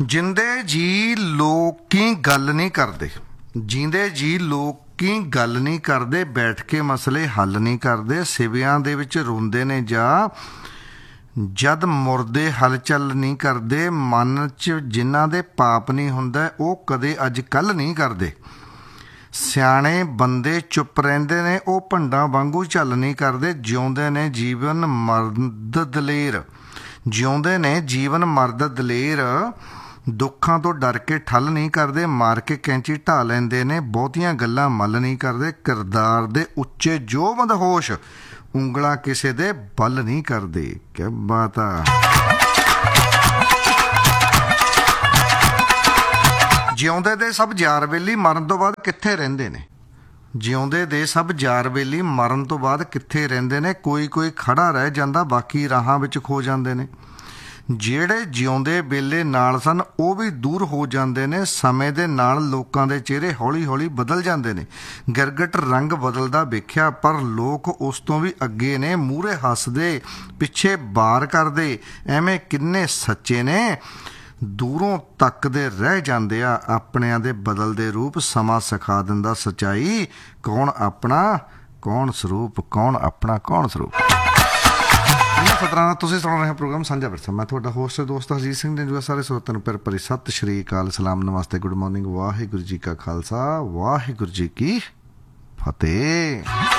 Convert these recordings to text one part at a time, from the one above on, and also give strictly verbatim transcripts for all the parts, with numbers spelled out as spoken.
ਜਿੰਦੇ ਜੀ ਲੋਕੀ ਗੱਲ ਨਹੀਂ ਕਰਦੇ, ਜਿੰਦੇ ਜੀ ਲੋਕੀ ਗੱਲ ਨਹੀਂ ਕਰਦੇ, ਬੈਠ ਕੇ ਮਸਲੇ ਹੱਲ ਨਹੀਂ ਕਰਦੇ, ਸਿਵਿਆਂ ਦੇ ਵਿੱਚ ਰੋਂਦੇ ਨੇ ਜਾਂ ਜਦ ਮੁਰਦੇ ਹਲਚਲ ਨਹੀਂ ਕਰਦੇ, ਮਨ 'ਚ ਜਿਨ੍ਹਾਂ ਦੇ ਪਾਪ ਨਹੀਂ ਹੁੰਦਾ ਉਹ ਕਦੇ ਅੱਜ ਕੱਲ੍ਹ ਨਹੀਂ ਕਰਦੇ। ਸਿਆਣੇ ਬੰਦੇ ਚੁੱਪ ਰਹਿੰਦੇ ਨੇ, ਉਹ ਭੰਡਾਂ ਵਾਂਗੂ ਝੱਲ ਨਹੀਂ ਕਰਦੇ, ਜਿਉਂਦੇ ਨੇ ਜੀਵਨ ਮਰਦ ਦਲੇਰ, ਜਿਉਂਦੇ ਨੇ ਜੀਵਨ ਮਰਦ ਦਲੇਰ, ਦੁੱਖਾਂ ਤੋਂ ਡਰ ਕੇ ਠੱਲ ਨਹੀਂ ਕਰਦੇ, ਮਾਰ ਕੇ ਕੈਂਚੀ ਢਾ ਲੈਂਦੇ ਨੇ, ਬਹੁਤੀਆਂ ਗੱਲਾਂ ਮੱਲ ਨਹੀਂ ਕਰਦੇ, ਕਿਰਦਾਰ ਦੇ ਉੱਚੇ ਜੋ ਮਦਹੋਸ਼, ਉਂਗਲਾਂ ਕਿਸੇ ਦੇ ਬਲ ਨਹੀਂ ਕਰਦੇ। ਕਿਆ ਬਾਤ ਆ। ਜਿਉਂਦੇ ਦੇ ਸਭ ਯਾਰ ਵੇਲੀ, ਮਰਨ ਤੋਂ ਬਾਅਦ ਕਿੱਥੇ ਰਹਿੰਦੇ ਨੇ? ਜਿਉਂਦੇ ਦੇ ਸਭ ਯਾਰ ਵੇਲੀ, ਮਰਨ ਤੋਂ ਬਾਅਦ ਕਿੱਥੇ ਰਹਿੰਦੇ ਨੇ? ਕੋਈ ਕੋਈ ਖੜਾ ਰਹਿ ਜਾਂਦਾ, ਬਾਕੀ ਰਾਹਾਂ ਵਿੱਚ ਖੋ ਜਾਂਦੇ ਨੇ। ਜਿਹੜੇ ਜਿਉਂਦੇ ਵੇਲੇ ਨਾਲ ਸਨ ਉਹ ਵੀ ਦੂਰ ਹੋ ਜਾਂਦੇ ਨੇ, ਸਮੇਂ ਦੇ ਨਾਲ ਲੋਕਾਂ ਦੇ ਚਿਹਰੇ ਹੌਲੀ ਹੌਲੀ ਬਦਲ ਜਾਂਦੇ ਨੇ। ਗਿਰਗਟ ਰੰਗ ਬਦਲਦਾ ਵੇਖਿਆ, ਪਰ ਲੋਕ ਉਸ ਤੋਂ ਵੀ ਅੱਗੇ ਨੇ, ਮੂਹਰੇ ਹੱਸਦੇ ਪਿੱਛੇ ਬਾਰ ਕਰਦੇ, ਐਵੇਂ ਕਿੰਨੇ ਸੱਚੇ ਨੇ, ਦੂਰੋਂ ਤੱਕਦੇ ਰਹਿ ਜਾਂਦੇ ਆ, ਆਪਣਿਆਂ ਦੇ ਬਦਲਦੇ ਰੂਪ, ਸਮਾਂ ਸਿਖਾ ਦਿੰਦਾ ਸੱਚਾਈ, ਕੌਣ ਆਪਣਾ ਕੌਣ ਸਰੂਪ, ਕੌਣ ਆਪਣਾ ਕੌਣ ਸਰੂਪ। ਸਤਰਾਂ ਤੁਸੀਂ ਸੁਣ ਰਹੇ ਹੋ ਪ੍ਰੋਗਰਾਮ ਸਾਂਝਾ ਵਿਰਸਾ। ਮੈਂ ਤੁਹਾਡਾ ਹੋਸਟ ਦੋਸਤ ਹਰਜੀਤ ਸਿੰਘ ਨੇ। ਜੋ ਸਾਰੇ ਸਰੋਤਿਆਂ ਨੂੰ ਪਿਆਰ ਭਰੀ ਸਤਿ ਸ਼੍ਰੀ ਅਕਾਲ, ਸਲਾਮ, ਨਮਸਤੇ, ਗੁੱਡ ਮਾਰਨਿੰਗ, ਵਾਹਿਗੁਰੂ ਜੀ ਕਾ ਖਾਲਸਾ, ਵਾਹਿਗੁਰੂ ਜੀ ਕੀ ਫਤਿਹ।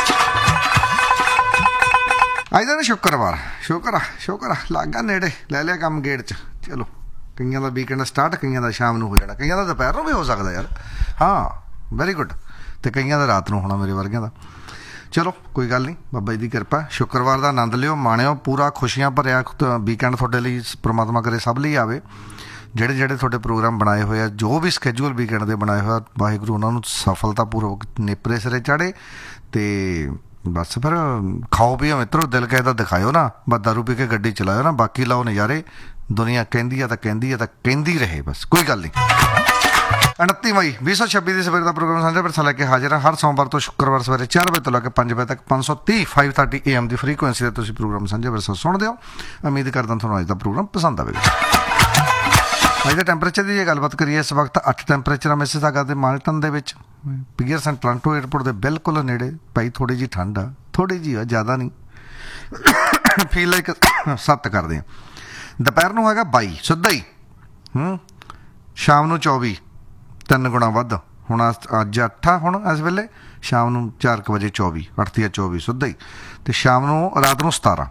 ਅੱਜ ਦਾ ਸ਼ੁੱਕਰਵਾਰ, ਸ਼ੁਕਰ ਆ ਸ਼ੁਕਰ ਆ ਲਾਗਾ ਨੇੜੇ, ਲੈ ਲਿਆ ਕੰਮ ਗੇੜ 'ਚ। ਚਲੋ, ਕਈਆਂ ਦਾ ਵੀਕਐਂਡ ਸਟਾਰਟ, ਕਈਆਂ ਦਾ ਸ਼ਾਮ ਨੂੰ ਹੋ ਜਾਣਾ, ਕਈਆਂ ਦਾ ਦੁਪਹਿਰ ਨੂੰ ਵੀ ਹੋ ਸਕਦਾ ਯਾਰ। ਹਾਂ, ਵੈਰੀ ਗੁੱਡ। ਅਤੇ ਕਈਆਂ ਦਾ ਰਾਤ ਨੂੰ ਹੋਣਾ, ਮੇਰੇ ਵਰਗਿਆਂ ਦਾ। ਚਲੋ ਕੋਈ ਗੱਲ ਨਹੀਂ, ਬਾਬਾ ਜੀ ਦੀ ਕਿਰਪਾ। ਸ਼ੁੱਕਰਵਾਰ ਦਾ ਆਨੰਦ ਲਿਓ, ਮਾਣਿਓ, ਪੂਰਾ ਖੁਸ਼ੀਆਂ ਭਰਿਆ ਵੀਕਐਂਡ ਤੁਹਾਡੇ ਲਈ ਪ੍ਰਮਾਤਮਾ ਕਰੇ ਸਭ ਲਈ ਆਵੇ। ਜਿਹੜੇ ਜਿਹੜੇ ਤੁਹਾਡੇ ਪ੍ਰੋਗਰਾਮ ਬਣਾਏ ਹੋਏ ਆ, ਜੋ ਵੀ ਸਕੈਜੂਅਲ ਵੀਕਐਂਡ ਦੇ ਬਣਾਏ ਹੋਏ ਆ, ਵਾਹਿਗੁਰੂ ਉਹਨਾਂ ਨੂੰ ਸਫਲਤਾਪੂਰਵਕ ਨੇਪਰੇ ਸਿਰੇ ਚਾੜੇ। ਅਤੇ ਬਸ ਫਿਰ ਖਾਓ ਪੀਓ ਮਿੱਤਰੋ, ਦਿਲ ਕਹੇ ਤਾਂ ਦਿਖਾਇਓ ਨਾ, ਬਸ ਦਾਰੂ ਪੀ ਕੇ ਗੱਡੀ ਚਲਾਇਓ ਨਾ, ਬਾਕੀ ਲਾਓ ਨਜ਼ਾਰੇ। ਦੁਨੀਆ ਕਹਿੰਦੀ ਆ ਤਾਂ ਕਹਿੰਦੀ ਆ ਤਾਂ ਕਹਿੰਦੀ ਰਹੇ, ਬਸ ਕੋਈ ਗੱਲ ਨਹੀਂ। ਉਨੱਤੀ ਮਈ ਵੀਹ ਸੌ ਛੱਬੀ ਦੀ ਸਵੇਰ ਦਾ ਪ੍ਰੋਗਰਾਮ ਸਾਂਝਾ ਵਿਰਸਾ ਲੈ ਕੇ ਹਾਜ਼ਰ ਹਾਂ। ਹਰ ਸੋਮਵਾਰ ਤੋਂ ਸ਼ੁੱਕਰਵਾਰ ਸਵੇਰੇ ਚਾਰ ਵਜੇ ਤੋਂ ਲੈ ਕੇ ਪੰਜ ਵਜੇ ਤੱਕ ਪੰਜ ਸੌ ਤੀਹ five thirty A M the frequency 'ਤੇ ਤੁਸੀਂ ਪ੍ਰੋਗਰਾਮ ਸਾਂਝਾ ਵਿਰਸਾ ਸੁਣਦੇ ਹੋ। ਉਮੀਦ ਕਰਦਾ ਤੁਹਾਨੂੰ ਅੱਜ ਦਾ ਪ੍ਰੋਗਰਾਮ ਪਸੰਦ ਆਵੇਗਾ। ਅੱਜ ਦੇ ਟੈਂਪਰੇਚਰ ਦੀ ਜੇ ਗੱਲਬਾਤ ਕਰੀਏ, ਇਸ ਵਕਤ ਅੱਠ ਟੈਂਪਰੇਚਰ ਆ ਮਿਸਿਸਾਗਾ ਦੇ ਮਾਲਟਨ ਦੇ ਵਿੱਚ, ਪੀਅਰਸਨ ਟੋਰਾਂਟੋ ਏਅਰਪੋਰਟ ਦੇ ਬਿਲਕੁਲ ਨੇੜੇ। ਭਾਈ ਥੋੜ੍ਹੀ ਜਿਹੀ ਠੰਡ ਆ, ਥੋੜ੍ਹੀ ਜਿਹੀ ਆ, ਜ਼ਿਆਦਾ ਨਹੀਂ। ਫੀਲ ਲਾਈਕ ਸੱਤ ਕਰਦੇ ਹਾਂ। ਦੁਪਹਿਰ ਨੂੰ ਹੈਗਾ ਬਾਈ ਸਿੱਧਾ ਹੀ, ਸ਼ਾਮ ਨੂੰ ਚੌਵੀ, ਤਿੰਨ ਗੁਣਾ ਵੱਧ। ਹੁਣ ਅੱਜ ਅੱਠ ਆ, ਹੁਣ ਇਸ ਵੇਲੇ ਸ਼ਾਮ ਨੂੰ ਚਾਰ ਕੁ ਵਜੇ ਚੌਵੀ, ਅੱਠ ਤੀਆ ਚੌਵੀ ਸਿੱਧਾ ਹੀ। ਅਤੇ ਸ਼ਾਮ ਨੂੰ ਰਾਤ ਨੂੰ ਸਤਾਰਾਂ।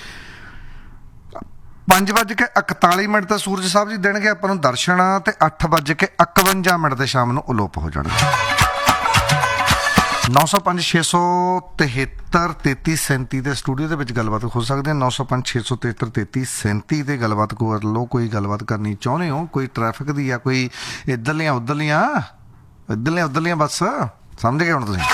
ਪੰਜ ਵੱਜ ਕੇ ਇਕਤਾਲੀ ਮਿੰਟ ਤੇ ਸੂਰਜ ਸਾਹਿਬ ਜੀ ਦੇਣਗੇ ਆਪਾਂ ਨੂੰ ਦਰਸ਼ਨ, ਅਤੇ ਅੱਠ ਵੱਜ ਕੇ ਇਕਵੰਜਾ ਮਿੰਟ ਤੇ ਸ਼ਾਮ ਨੂੰ ਅਲੋਪ ਹੋ ਜਾਣਗੇ। ਨੌ ਸੌ ਪੰਜ ਛੇ ਸੌ ਤਿਹੱਤਰ ਤੇਤੀ ਸੈਂਤੀ ਦੇ ਸਟੂਡੀਓ ਦੇ ਵਿੱਚ ਗੱਲਬਾਤ ਹੋ ਸਕਦੀ ਹੈ। ਨੌ ਸੌ ਪੰਜ ਛੇ ਸੌ ਤਿਹੱਤਰ ਤੇਤੀ ਸੈਂਤੀ 'ਤੇ ਗੱਲਬਾਤ ਕਰ ਲਓ। ਕੋਈ ਗੱਲਬਾਤ ਕਰਨੀ ਚਾਹੁੰਦੇ ਹੋ, ਕੋਈ ਟਰੈਫਿਕ ਦੀ ਆ, ਕੋਈ ਇੱਧਰਲੀਆਂ ਉੱਧਰਲੀਆਂ ਇੱਧਰਲੀਆਂ ਉੱਧਰਲੀਆਂ, ਬਸ ਸਮਝ ਗਏ ਹੁਣ ਤੁਸੀਂ।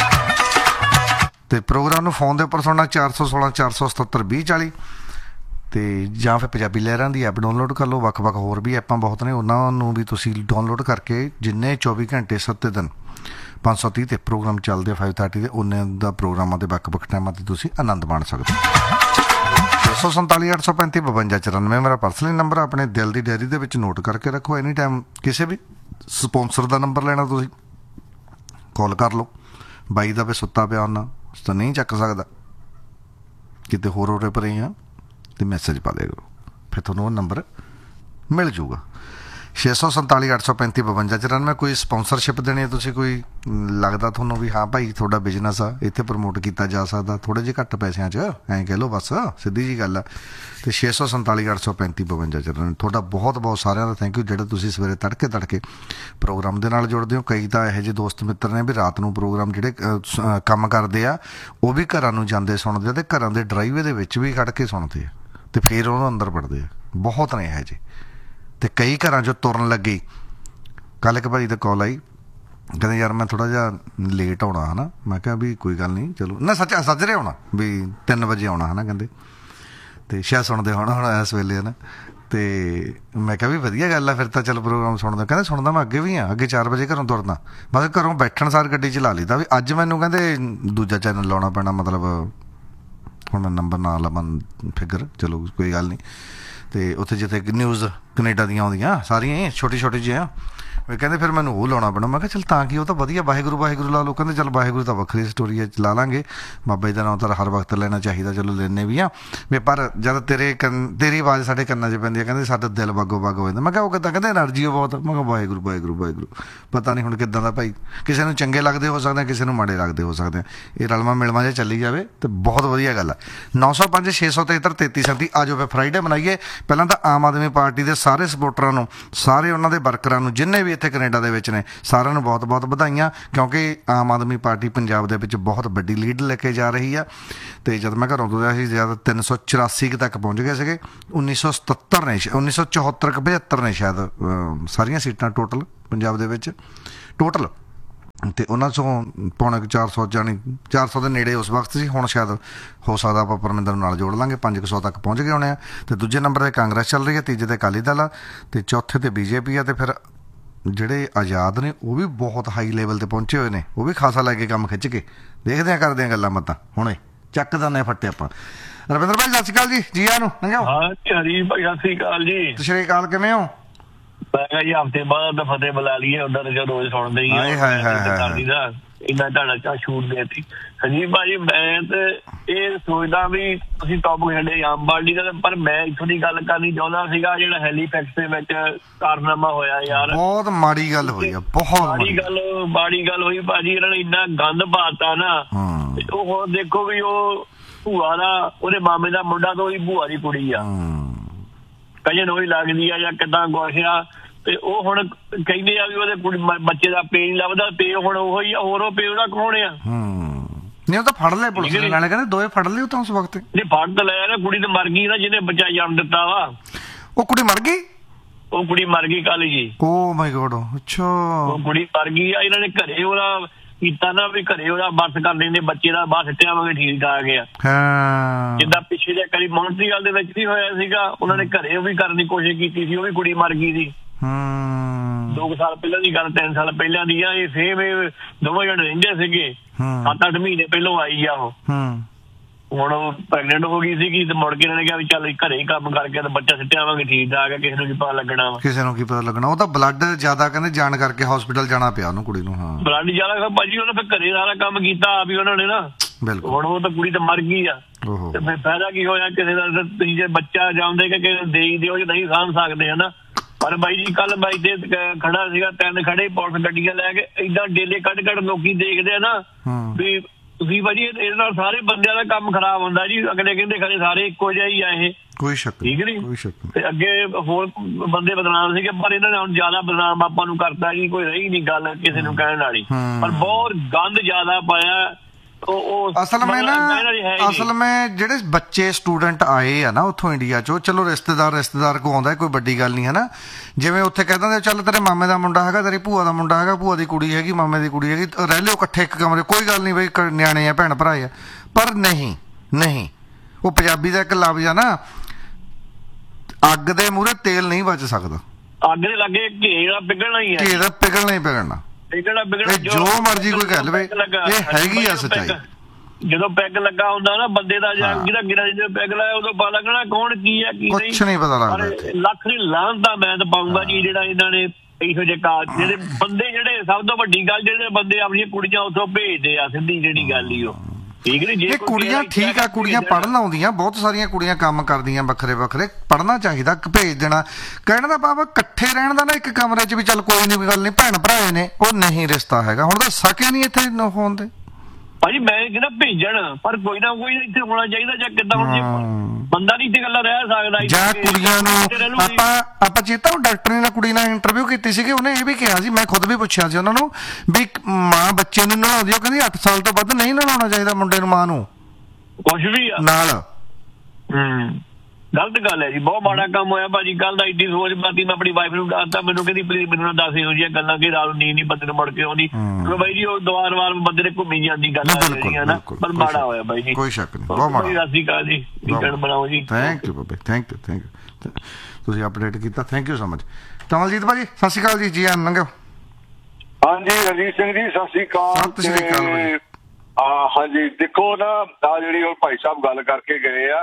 ਅਤੇ ਪ੍ਰੋਗਰਾਮ ਨੂੰ ਫੋਨ ਦੇ ਉੱਪਰ ਸੁਣਨਾ ਚਾਰ ਸੌ ਸੋਲਾਂ ਚਾਰ ਸੌ ਸਤੱਤਰ ਵੀਹ ਚਾਲੀ, ਅਤੇ ਜਾਂ ਫਿਰ ਪੰਜਾਬੀ ਲਹਿਰਾਂ ਦੀ ਐਪ ਡਾਊਨਲੋਡ ਕਰ ਲਓ। ਵੱਖ ਵੱਖ ਹੋਰ ਵੀ ਐਪਾਂ ਬਹੁਤ ਨੇ, ਉਹਨਾਂ ਨੂੰ ਵੀ ਤੁਸੀਂ ਡਾਊਨਲੋਡ ਕਰਕੇ ਜਿੰਨੇ ਚੌਵੀ ਘੰਟੇ ਸੱਤ ਦਿਨ ਪੰਜ ਸੌ ਤੀਹ 'ਤੇ ਪ੍ਰੋਗਰਾਮ ਚੱਲਦੇ ਫਾਈਵ ਥਰਟੀ 'ਤੇ, ਉਨੇ ਦਾ ਪ੍ਰੋਗਰਾਮਾਂ ਦੇ ਵੱਖ ਵੱਖ ਟਾਈਮਾਂ 'ਤੇ ਤੁਸੀਂ ਆਨੰਦ ਮਾਣ ਸਕਦੇ ਹੋ। ਛੇ ਸੌ ਸੰਤਾਲੀ ਅੱਠ ਸੌ ਪੈਂਤੀ ਬਵੰਜਾ ਚੁਰਾਨਵੇਂ ਮੇਰਾ ਪਰਸਨਲੀ ਨੰਬਰ। ਆਪਣੇ ਦਿਲ ਦੀ ਡਾਇਰੀ ਦੇ ਵਿੱਚ ਨੋਟ ਕਰਕੇ ਰੱਖੋ। ਐਨੀ ਟਾਈਮ ਕਿਸੇ ਵੀ ਸਪੋਂਸਰ ਦਾ ਨੰਬਰ ਲੈਣਾ ਤੁਸੀਂ ਕਾਲ ਕਰ ਲਓ। ਬਾਈ ਦਾ ਵੀ ਸੁੱਤਾ ਪਿਆ ਉਹਨਾਂ ਤਾਂ ਨਹੀਂ ਚੱਕ ਸਕਦਾ, ਕਿਤੇ ਹੋਰ ਉਰੇ ਪਰੇ ਆ, ਅਤੇ ਮੈਸੇਜ ਪਾ ਦਿਆ ਕਰੋ, ਫਿਰ ਤੁਹਾਨੂੰ ਉਹ ਨੰਬਰ ਮਿਲ ਜੂਗਾ। ਛੇ ਸੌ ਸੰਤਾਲੀ ਅੱਠ ਸੌ ਪੈਂਤੀ ਬਵੰਜਾ ਚੁਰਾਨਵੇਂ। ਕੋਈ ਸਪੋਂਸਰਸ਼ਿਪ ਦੇਣੀ ਹੈ ਤੁਸੀਂ, ਕੋਈ ਲੱਗਦਾ ਤੁਹਾਨੂੰ ਵੀ ਹਾਂ ਭਾਈ ਤੁਹਾਡਾ ਬਿਜ਼ਨਸ ਆ, ਇੱਥੇ ਪ੍ਰਮੋਟ ਕੀਤਾ ਜਾ ਸਕਦਾ ਥੋੜ੍ਹੇ ਜਿਹੇ ਘੱਟ ਪੈਸਿਆਂ 'ਚ, ਐਂ ਕਹਿ ਲਓ ਬਸ, ਸਿੱਧੀ ਜਿਹੀ ਗੱਲ ਆ। ਅਤੇ ਛੇ ਸੌ ਸੰਤਾਲੀ ਅੱਠ ਸੌ ਪੈਂਤੀ ਬਵੰਜਾ ਚੁਰਾਨਵੇਂ। ਤੁਹਾਡਾ ਬਹੁਤ ਬਹੁਤ ਸਾਰਿਆਂ ਦਾ ਥੈਂਕ ਯੂ, ਜਿਹੜਾ ਤੁਸੀਂ ਸਵੇਰੇ ਤੜਕੇ ਤੜਕੇ ਪ੍ਰੋਗਰਾਮ ਦੇ ਨਾਲ ਜੁੜਦੇ ਹੋ। ਕਈ ਤਾਂ ਇਹੋ ਜਿਹੇ ਦੋਸਤ ਮਿੱਤਰ ਨੇ ਵੀ ਰਾਤ ਨੂੰ ਪ੍ਰੋਗਰਾਮ ਜਿਹੜੇ ਕੰਮ ਕਰਦੇ ਆ, ਉਹ ਵੀ ਘਰਾਂ ਨੂੰ ਜਾਂਦੇ ਸੁਣਦੇ ਆ, ਅਤੇ ਘਰਾਂ ਦੇ ਡਰਾਈਵੇ ਦੇ ਵਿੱਚ ਵੀ ਖੜ੍ਹ ਕੇ ਸੁਣਦੇ ਆ, ਅਤੇ ਫਿਰ ਉਹਨੂੰ ਅੰਦਰ ਪੜ੍ਹਦੇ ਆ। ਬਹੁਤ ਨੇ ਇਹੋ ਜਿਹੇ। ਅਤੇ ਕਈ ਘਰਾਂ 'ਚੋਂ ਤੁਰਨ ਲੱਗੇ, ਕੱਲ੍ਹ ਇੱਕ ਭਾਈ ਦਾ ਕਾਲ ਆਈ, ਕਹਿੰਦੇ ਯਾਰ ਮੈਂ ਥੋੜ੍ਹਾ ਜਿਹਾ ਲੇਟ ਆਉਣਾ ਹੈ ਨਾ। ਮੈਂ ਕਿਹਾ ਵੀ ਕੋਈ ਗੱਲ ਨਹੀਂ, ਚਲੋ ਨਾ ਸੱਚ ਸੱਜਰੇ ਆਉਣਾ ਵੀ ਤਿੰਨ ਵਜੇ ਆਉਣਾ ਹੈ ਨਾ, ਕਹਿੰਦੇ। ਅਤੇ ਸ਼ਾਇਦ ਸੁਣਦੇ ਹੋਣਾ ਹੁਣ ਇਸ ਵੇਲੇ ਹੈ ਨਾ। ਅਤੇ ਮੈਂ ਕਿਹਾ ਵੀ ਵਧੀਆ ਗੱਲ ਆ ਫਿਰ ਤਾਂ, ਚੱਲ ਪ੍ਰੋਗਰਾਮ ਸੁਣਦਾ। ਕਹਿੰਦੇ ਸੁਣਦਾ ਮੈਂ ਅੱਗੇ ਵੀ ਹਾਂ, ਅੱਗੇ ਚਾਰ ਵਜੇ ਘਰੋਂ ਤੁਰਦਾ, ਬਸ ਘਰੋਂ ਬੈਠਣ ਸਾਰ ਗੱਡੀ ਚਲਾ ਲਈਦਾ। ਵੀ ਅੱਜ ਮੈਨੂੰ ਕਹਿੰਦੇ ਦੂਜਾ ਚੈਨਲ ਲਾਉਣਾ ਪੈਣਾ, ਮਤਲਬ ਹੁਣ ਮੈਂ ਨੰਬਰ ਨਾ ਲਵਾਂ ਫਿਗਰ, ਚਲੋ ਕੋਈ ਗੱਲ ਨਹੀਂ। ਤੇ ਉੱਥੇ ਜਿੱਥੇ ਨਿਊਜ਼ ਕੈਨੇਡਾ ਦੀਆਂ ਆਉਂਦੀਆਂ ਸਾਰੀਆਂ ਹੀ ਛੋਟੀ ਛੋਟੀ ਜਿਹੀਆਂ ਕਹਿੰਦੇ ਫਿਰ ਮੈਨੂੰ ਉਹ ਲਾਉਣਾ ਪੈਣਾ। ਮੈਂ ਕਿਹਾ ਚੱਲ ਤਾਂ ਕਿ ਉਹ ਤਾਂ ਵਧੀਆ ਵਾਹਿਗੁਰੂ ਵਾਹਿਗੁਰੂ ਲਾ ਲਓ। ਕਹਿੰਦੇ ਚੱਲ ਵਾਹਿਗੁਰੂ ਤਾਂ ਵੱਖਰੀ ਸਟੋਰੀ ਹੈ ਲਾ ਲਾਂਗੇ, ਬਾਬਾ ਜੀ ਦਾ ਨਾਮ ਤਾਂ ਹਰ ਵਕਤ ਲੈਣਾ ਚਾਹੀਦਾ, ਚਲੋ ਲੈਂਦੇ ਵੀ ਆ ਵੀ ਪਰ ਜਦ ਤੇਰੇ ਕੰਨ ਤੇਰੀ ਆਵਾਜ਼ ਸਾਡੇ ਕੰਨਾਂ 'ਚ ਪੈਂਦੀ ਹੈ ਕਹਿੰਦੇ ਸਾਡਾ ਦਿਲ ਬਾਗੋ ਬਾਗ ਹੋ ਜਾਂਦਾ। ਮੈਂ ਕਿਹਾ ਉਹ ਕਿੱਦਾਂ? ਕਹਿੰਦੇ ਐਨਰਜੀ ਬਹੁਤ। ਮੈਂ ਕਿਹਾ ਵਾਹਿਗੁਰੂ ਵਾਹਿਗੁਰੂ ਵਾਹਿਗੁਰੂ ਪਤਾ ਨਹੀਂ ਹੁਣ ਕਿੱਦਾਂ ਦਾ ਭਾਈ, ਕਿਸੇ ਨੂੰ ਚੰਗੇ ਲੱਗਦੇ ਹੋ ਸਕਦੇ, ਕਿਸੇ ਨੂੰ ਮਾੜੇ ਲੱਗਦੇ ਹੋ ਸਕਦੇ ਆ। ਇਹ ਰਲਵਾਂ ਮਿਲਵਾਂ ਜੇ ਚੱਲੀ ਜਾਵੇ ਤਾਂ ਬਹੁਤ ਵਧੀਆ ਗੱਲ ਆ। ਨੌ ਸੌ ਪੰਜ ਛੇ ਸੌ ਤਿਹੱਤਰ ਤੇਤੀ ਸੈਂਤੀ ਆ ਜਾਓ ਫਿਰ ਫਰਾਈਡੇ ਮਨਾਈਏ। ਪਹਿਲਾਂ ਤਾਂ ਆਮ ਆਦਮੀ ਪਾਰਟੀ ਦੇ ਸਾਰੇ ਸਪੋਰਟਰਾਂ ਨੂੰ, ਸਾਰੇ ਉਹਨਾਂ ਦੇ ਵਰਕਰਾਂ ਨੂੰ, ਜਿੰਨੇ ਵੀ ਇੱਥੇ ਕੈਨੇਡਾ ਦੇ ਵਿੱਚ ਨੇ, ਸਾਰਿਆਂ ਨੂੰ ਬਹੁਤ ਬਹੁਤ ਵਧਾਈਆਂ ਕਿਉਂਕਿ ਆਮ ਆਦਮੀ ਪਾਰਟੀ ਪੰਜਾਬ ਦੇ ਵਿੱਚ ਬਹੁਤ ਵੱਡੀ ਲੀਡ ਲੈ ਕੇ ਜਾ ਰਹੀ ਆ। ਅਤੇ ਜਦ ਮੈਂ ਘਰੋਂ ਤੁਰਿਆ ਸੀ ਜਦ ਤਿੰਨ ਸੌ ਚੁਰਾਸੀ ਕੁ ਤੱਕ ਪਹੁੰਚ ਗਏ ਸੀਗੇ। ਉੱਨੀ ਸੌ ਸਤੱਤਰ ਨੇ ਉੱਨੀ ਸੌ ਚੁਹੱਤਰ ਕੁ ਪਝੱਤਰ ਨੇ ਸ਼ਾਇਦ ਸਾਰੀਆਂ ਸੀਟਾਂ ਟੋਟਲ ਪੰਜਾਬ ਦੇ ਵਿੱਚ ਟੋਟਲ, ਅਤੇ ਉਹਨਾਂ 'ਚੋਂ ਪੌਣੇ ਚਾਰ ਸੌ ਜਾਣੀ ਚਾਰ ਸੌ ਦੇ ਨੇੜੇ ਉਸ ਵਕਤ ਸੀ। ਹੁਣ ਸ਼ਾਇਦ ਹੋ ਸਕਦਾ ਆਪਾਂ ਪਰਮਿੰਦਰ ਨੂੰ ਨਾਲ ਜੋੜ ਲਾਂਗੇ, ਪੰਜ ਕੁ ਸੌ ਤੱਕ ਪਹੁੰਚ ਗਏ ਹੋਣੇ ਆ। ਅਤੇ ਦੂਜੇ ਨੰਬਰ 'ਤੇ ਕਾਂਗਰਸ ਚੱਲ ਰਹੀ ਹੈ, ਤੀਜੇ 'ਤੇ ਅਕਾਲੀ ਦਲ ਆ, ਅਤੇ ਚੌਥੇ 'ਤੇ ਬੀ ਜੇ ਪੀ ਆ। ਅਤੇ ਫਿਰ ਜਿਹੜੇ ਆਜ਼ਾਦ ਨੇ ਉਹ ਵੀ ਬਹੁਤ ਹਾਈ ਲੈਵਲ 'ਤੇ ਪਹੁੰਚੇ ਹੋਏ ਨੇ, ਉਹ ਵੀ ਖਾਸਾ ਲੈ ਕੇ ਕੰਮ ਖਿੱਚ ਕੇ ਦੇਖਦੇ ਹਾਂ, ਕਰਦੇ ਹਾਂ ਗੱਲਾਂ ਬਾਤਾਂ। ਹੁਣੇ ਚੱਕ ਦਿੰਦੇ ਫੱਟੇ ਆਪਾਂ। ਰਵਿੰਦਰ ਭਾਈ ਸਤਿ ਸ਼੍ਰੀ ਅਕਾਲ ਜੀ, ਜੀ ਆਇਆਂ ਨੂੰ। ਲੰਘਿਓ। ਹਾਂ ਹਰੀ ਭਾਈ ਸਤਿ ਸ਼੍ਰੀ ਅਕਾਲ ਜੀ। ਸਤਿ ਸ਼੍ਰੀ ਅਕਾਲ, ਕਿਵੇਂ ਹੋ? ਮੈਂ ਕਿਹਾ ਜੀ ਹਫ਼ਤੇ ਬਾਅਦ ਤਾਂ ਫਤਿਹ ਬੁਲਾ ਲਈਏ, ਉਦਾਂ ਤਾਂ ਰੋਜ਼ ਸੁਣਦੇ ਹੀ ਹਾਏ ਹਾਏ ਹਾਏ ਕਰਦੀ ਦਾ ਇੰਨਾ ਤੁਹਾਡਾ ਚਾ ਛੂਟ ਦੇਤੀ। ਸੰਜੀਵ ਭਾਜੀ ਮੈਂ ਤੇ ਇਹ ਸੋਚਦਾ ਵੀ ਤੁਸੀਂ ਟੌਪਿਕ ਛੱਡੇ ਆਮ ਪਾਰਟੀ ਦਾ, ਪਰ ਮੈਂ ਇੱਥੋਂ ਦੀ ਗੱਲ ਕਰਨੀ ਚਾਹੁੰਦਾ ਸੀਗਾ ਜਿਹੜਾ ਹੈਲੀਫੈਕਸ ਦੇ ਵਿੱਚ ਕਾਰਨਾਮਾ ਹੋਇਆ ਯਾਰ। ਬਹੁਤ ਮਾੜੀ ਗੱਲ ਹੋਈ ਆ, ਬਹੁਤ ਮਾੜੀ ਗੱਲ ਮਾੜੀ ਗੱਲ ਹੋਈ ਭਾਜੀ। ਇਹਨਾਂ ਨੇ ਇੰਨਾ ਗੰਦ ਪਾਤਾ ਨਾ। ਉਹ ਹੁਣ ਦੇਖੋ ਵੀ ਉਹ ਭੂਆ ਦਾ ਉਹਦੇ ਮਾਮੇ ਦਾ ਮੁੰਡਾ ਤਾਂ ਉਹਦੀ ਭੂਆ ਦੀ ਕੁੜੀ ਆ, ਕਜਨ ਉਹੀ ਲੱਗਦੀ ਆ ਜਾਂ ਕਿੱਦਾਂ ਕੁਛ ਆ। ਤੇ ਉਹ ਹੁਣ ਕਹਿੰਦੇ ਆ ਵੀ ਉਹਦੇ ਕੁੜੀ ਬੱਚੇ ਦਾ ਪੇ ਨਹੀਂ ਲੱਭਦਾ, ਪੇ ਹੁਣ ਉਹੀ ਆ, ਹੋਰ ਉਹ ਪੇ ਉਹਦਾ ਕੌਣ ਆ? ਨਹੀਂ ਉਹ ਤਾਂ ਫੜ ਲਏ ਪੁਲਿਸ ਨੇ, ਨਾਲੇ ਕਹਿੰਦੇ ਦੋਵੇਂ ਫੜ ਲਏ ਉਹ ਤਾਂ ਉਸ ਵਕਤ। ਨਹੀਂ ਫੜ ਤਾਂ ਲਿਆ ਨਾ, ਕੁੜੀ ਤਾਂ ਮਰ ਗਈ ਨਾ ਜਿਹਨੇ ਬੱਚਾ ਜਨਮ ਦਿੱਤਾ ਵਾ। ਉਹ ਕੁੜੀ ਮਰ ਗਈ? ਉਹ ਕੁੜੀ ਮਰ ਗਈ ਕੱਲ ਜੀ। ਓ ਮਾਈ ਗੋਡ। ਅੱਛਾ ਉਹ ਕੁੜੀ ਮਰ ਗਈ ਆ। ਇਹਨਾਂ ਨੇ ਘਰੇ ਉਹਦਾ ਕੀਤਾ ਨਾ ਵੀ ਘਰੇ ਉਹਦਾ ਬਸ ਕਰ ਲੈਂਦੇ ਬੱਚੇ ਦਾ, ਬਸ ਸਿੱਟਿਆਵਾਂਗੇ ਠੀਕ ਠਾਕ ਆ। ਹਾਂ ਜਿੱਦਾਂ ਪਿੱਛੇ ਜੇ ਕਰੀ ਮੌਂਟਰੀਅਲ ਦੇ ਵਿੱਚ ਵੀ ਹੋਇਆ ਸੀਗਾ, ਉਹਨਾਂ ਨੇ ਘਰੇ ਉਹ ਵੀ ਕਰਨ ਦੀ ਕੋਸ਼ਿਸ਼ ਕੀਤੀ ਸੀ, ਉਹ ਵੀ ਕੁੜੀ ਮਰ ਗਈ ਸੀ। ਦੋ ਕੁ ਸਾਲ ਪਹਿਲਾਂ ਦੀ ਗੱਲ, ਤਿੰਨ ਸਾਲ ਪਹਿਲਾਂ ਦੀ ਆ ਇਹ। ਸੇਮ ਇਹ ਦੋਵੇਂ ਜਣੇ ਰਹਿੰਦੇ ਸੀਗੇ, ਸੱਤ ਅੱਠ ਮਹੀਨੇ ਪਹਿਲੋਂ ਆਈ ਆ ਉਹ। ਹੁਣ ਉਹ ਪ੍ਰੈਗਨੈਂਟ ਹੋ ਗਈ ਸੀਗੀ ਤੇ ਮੁੜ ਕੇ ਇਹਨਾਂ ਨੇ ਕਿਹਾ ਵੀ ਚੱਲ ਘਰੇ ਹੀ ਕੰਮ ਕਰਕੇ ਤੇ ਬੱਚਾ ਸਿੱਟਿਆਵਾਂਗੇ ਠੀਕ ਠਾਕ ਆ, ਕਿਸੇ ਨੂੰ ਕੀ ਪਤਾ ਲੱਗਣਾ ਵਾ। ਕਿਸੇ ਨੂੰ ਕੀ ਪਤਾ ਲੱਗਣਾ। ਉਹ ਤਾਂ ਬਲੱਡ ਜ਼ਿਆਦਾ ਕਹਿੰਦੇ ਜਾਣ ਕਰਕੇ ਹਸਪੀਟਲ ਜਾਣਾ ਪਿਆ ਉਹਨੂੰ ਕੁੜੀ ਨੂੰ। ਹਾਂ ਬਲੱਡ ਜ਼ਿਆਦਾ ਭਾਜੀ, ਉਹਨੇ ਫਿਰ ਘਰੇ ਸਾਰਾ ਕੰਮ ਕੀਤਾ ਵੀ ਉਹਨਾਂ ਨੇ ਨਾ। ਬਿਲਕੁਲ। ਹੁਣ ਉਹ ਤਾਂ ਕੁੜੀ ਤਾਂ ਮਰ ਗਈ ਆ, ਤੇ ਫਿਰ ਫਾਇਦਾ ਕੀ ਹੋਇਆ ਕਿਸੇ ਦਾ? ਤੁਸੀਂ ਜੇ ਬੱਚਾ ਜਾਣਦੇ ਕਿ ਕਿਸੇ ਨੂੰ ਦੇ ਹੀ ਦਿਓ, ਨਹੀਂ ਸਾਂਭ ਸਕਦੇ ਹਨਾ। ਪਰ ਬਾਈ ਜੀ ਕੱਲ ਬਾਈ ਤੇ ਖੜਾ ਸੀਗਾ, ਤਿੰਨ ਖੜੇ ਪੁਲਿਸ ਗੱਡੀਆਂ ਲੈ ਕੇ, ਏਦਾਂ ਡੇਲੇ ਕੱਢ ਕੱਢ ਲੋਕੀ ਦੇਖਦੇ ਆ ਨਾ ਵੀ ਤੁਸੀਂ ਭਾਜੀ ਇਹਦੇ ਨਾਲ ਸਾਰੇ ਬੰਦਿਆਂ ਦਾ ਕੰਮ ਖਰਾਬ ਹੁੰਦਾ ਜੀ। ਅਗਲੇ ਕਹਿੰਦੇ ਖਰੇ ਸਾਰੇ ਇੱਕੋ ਜਿਹਾ ਹੀ ਆ ਇਹ, ਕੋਈ ਸ਼ੱਕ ਠੀਕ ਨੀ। ਤੇ ਅੱਗੇ ਹੋਰ ਬੰਦੇ ਬਦਨਾਮ ਸੀਗੇ, ਪਰ ਇਹਨਾਂ ਨੇ ਹੁਣ ਜ਼ਿਆਦਾ ਬਦਨਾਮ ਆਪਾਂ ਨੂੰ ਕਰਤਾ ਜੀ। ਕੋਈ ਰਹੀ ਨੀ ਗੱਲ ਕਿਸੇ ਨੂੰ ਕਹਿਣ ਵਾਲੀ, ਪਰ ਬਹੁਤ ਗੰਦ ਜ਼ਿਆਦਾ ਪਾਇਆ। ਅਸਲ ਮੈਂ ਨਾ ਅਸਲ ਮੈਂ ਜਿਹੜੇ ਬੱਚੇ ਸਟੂਡੈਂਟ ਆਏ ਆ ਨਾ ਉੱਥੋਂ ਇੰਡੀਆ ਚੋਂ, ਚਲੋ ਰਿਸ਼ਤੇਦਾਰ ਰਿਸ਼ਤੇਦਾਰ ਕੋ ਆਉਂਦਾ, ਕੋਈ ਵੱਡੀ ਗੱਲ ਨਹੀਂ ਹੈ ਨਾ। ਜਿਵੇਂ ਉੱਥੇ ਕਹਿ ਦਿੰਦੇ ਚੱਲ ਤੇਰੇ ਮਾਮੇ ਦਾ ਮੁੰਡਾ ਹੈਗਾ, ਤੇਰੀ ਭੂਆ ਦਾ ਮੁੰਡਾ ਹੈਗਾ, ਭੂਆ ਦੀ ਕੁੜੀ ਹੈਗੀ, ਮਾਮੇ ਦੀ ਕੁੜੀ ਹੈਗੀ, ਰਹਿ ਲਿਓ ਇਕੱਠੇ ਇੱਕ ਕਮਰੇ, ਕੋਈ ਗੱਲ ਨਹੀਂ ਬਈ ਨਿਆਣੇ ਆ, ਭੈਣ ਭਰਾ ਆ। ਪਰ ਨਹੀਂ ਨਹੀਂ, ਉਹ ਪੰਜਾਬੀ ਦਾ ਇੱਕ ਲਫ਼ਜ਼ ਆ ਨਾ, ਅੱਗ ਦੇ ਮੂਹਰੇ ਤੇਲ ਨਹੀਂ ਬਚ ਸਕਦਾ। ਅੱਗ ਦੇ ਲਾਗੇ ਘੇਰਾ ਪਿਘਲਣਾ ਹੀ ਹੈ, ਘੇਰਾ ਪਿਘਲਣਾ ਹੀ ਪਿਘਲਣਾ। ਜੋ ਮਰਜੀ ਕੋਈ ਕਹਿ ਲਵੇ, ਇਹ ਹੈਗੀ ਆ ਸੱਚਾਈ। ਜਦੋਂ ਪੈਗ ਲੱਗਾ ਹੁੰਦਾ ਨਾ ਬੰਦੇ ਦਾ, ਜਾਂ ਜਿਹੜਾ ਗਿਰਾ ਜਿਹਦੇ ਪੈਗ ਲਾਇਆ, ਉਦੋਂ ਪਤਾ ਲੱਗਣਾ ਕੌਣ ਕੀ ਹੈ ਕੀ ਨਹੀਂ, ਕੁਛ ਨਹੀਂ ਪਤਾ ਲੱਗਦਾ। ਲੱਖ ਦੀ ਲਾਹਨਤ ਦਾ ਮੈਂ ਤਾਂ ਪਾਊਂਗਾ ਜੀ ਜਿਹੜਾ ਇਹਨਾਂ ਨੇ ਇਹੋ ਜਿਹੇ ਕਾਜ, ਜਿਹੜੇ ਬੰਦੇ, ਜਿਹੜੇ ਸਭ ਤੋਂ ਵੱਡੀ ਗੱਲ, ਜਿਹੜੇ ਬੰਦੇ ਆਪਣੀਆਂ ਕੁੜੀਆਂ ਉੱਥੋਂ ਭੇਜਦੇ ਆ, ਸਿੱਧੀ ਜਿਹੜੀ ਗੱਲ ਹੀ ਉਹ ਠੀਕ ਨੀ। ਜੇ ਕੁੜੀਆਂ ਠੀਕ ਆ, ਕੁੜੀਆਂ ਪੜ੍ਹਨ ਆਉਂਦੀਆਂ, ਬਹੁਤ ਸਾਰੀਆਂ ਕੁੜੀਆਂ ਕੰਮ ਕਰਦੀਆਂ ਵੱਖਰੇ ਵੱਖਰੇ, ਪੜ੍ਹਨਾ ਚਾਹੀਦਾ, ਭੇਜ ਦੇਣਾ। ਕਹਿਣ ਦਾ ਭਾਵ ਇਕੱਠੇ ਰਹਿਣ ਦਾ ਨਾ ਇੱਕ ਕਮਰੇ 'ਚ ਵੀ ਚੱਲ ਕੋਈ ਨਹੀਂ, ਗੱਲ ਨਹੀਂ, ਭੈਣ ਭਰਾ ਨੇ, ਉਹ ਨਹੀਂ ਰਿਸ਼ਤਾ ਹੈਗਾ। ਹੁਣ ਤਾਂ ਸਕੇ ਨਹੀਂ ਇੱਥੇ ਹੋਣ ਦੇ ਭਾਜੀ। ਮੈਂ ਕਹਿੰਦਾ ਭੇਜਣ, ਪਰ ਕੋਈ ਨਾ ਕੋਈ ਇੱਥੇ ਹੋਣਾ ਚਾਹੀਦਾ, ਜਾਂ ਕਿੱਦਾਂ ਹੁਣ ਜੇ ਬੰਦਾ ਨਹੀਂ ਇੱਥੇ ਗੱਲਾਂ ਰਹਿ ਸਕਦਾ। ਜਾਂ ਕੁੜੀਆਂ ਨੂੰ ਆਪਾਂ ਆਪਾਂ ਚੇਤਾ ਉਹ ਡਾਕਟਰ ਨੇ ਕੁੜੀ ਨਾਲ ਇੰਟਰਵਿਊ ਕੀਤੀ ਸੀਗੀ, ਉਹਨੇ ਇਹ ਵੀ ਕਿਹਾ ਸੀ, ਮੈਂ ਖੁਦ ਵੀ ਪੁੱਛਿਆ ਸੀ ਉਹਨਾਂ ਨੂੰ ਵੀ ਮਾਂ ਬੱਚੇ ਨੂੰ ਨਲਾਉਂਦੀ, ਉਹ ਕਹਿੰਦੀ ਅੱਠ ਸਾਲ ਤੋਂ ਵੱਧ ਨਹੀਂ ਨਲਾਉਣਾ ਚਾਹੀਦਾ ਮੁੰਡੇ ਨੂੰ, ਮਾਂ ਨੂੰ ਕੁਛ ਵੀ ਆ ਨਾਲ। ਹੂੰ ਗਲਤ ਗੱਲ ਹੈ ਜੀ, ਬਹੁਤ ਮਾੜਾ ਕੰਮ ਹੋਇਆ ਭਾਜੀ ਕੱਲ ਦਾ। ਇੱਡੀ ਸੋਚ ਬਾਤੀ ਮੈਂ ਆਪਣੀ ਵਾਈਫ ਨੂੰ ਦੱਸਤਾ, ਮੈਨੂੰ ਕਹਿੰਦੀ ਪਲੀਜ਼ ਮੈਨੂੰ ਨਾ ਦੱਸ ਇਹੋ ਜਿਹੀਆਂ ਗੱਲਾਂ ਕਿ ਰਾਤ ਨੂੰ ਨੀਂਦ ਨਹੀਂ ਬੰਦੇ ਨੂੰ ਮੁੜ ਕੇ ਆਉਂਦੀ। ਬਾਈ ਜੀ ਉਹ ਦੁਆਰ ਵਾਰ ਬੰਦੇ ਨੇ ਘੁੰਮੀ ਜਾਂਦੀ ਗੱਲ ਹੈ ਨਾ, ਪਰ ਮਾੜਾ ਹੋਇਆ ਬਾਈ ਜੀ, ਕੋਈ ਸ਼ੱਕ ਨਹੀਂ, ਬਹੁਤ ਮਾੜਾ। ਸਤਿ ਸ਼੍ਰੀ ਅਕਾਲ ਜੀ, ਵੀਕਐਂਡ ਬਣਾਓ ਜੀ। ਥੈਂਕ ਯੂ ਬਾਬੇ, ਥੈਂਕ ਯੂ ਥੈਂਕ ਯੂ, ਤੁਸੀਂ ਅਪਡੇਟ ਕੀਤਾ, thank you so much. Kamaljit ਭਾਜੀ ਸਤਿ ਸ਼੍ਰੀ ਅਕਾਲ ਜੀ, ਜੀ ਆਨ ਲੰਘਿਓ। ਹਾਂਜੀ ਰਣਜੀਤ ਸਿੰਘ ਜੀ ਸਤਿ ਸ਼੍ਰੀ ਅਕਾਲ। ਸਤਿ ਸ਼੍ਰੀ ਅਕਾਲ। ਹਾਂਜੀ ਦੇਖੋ ਨਾ, ਆ ਜਿਹੜੀ ਉਹ ਭਾਈ ਸਾਹਿਬ ਗੱਲ ਕਰਕੇ ਗਏ ਆ,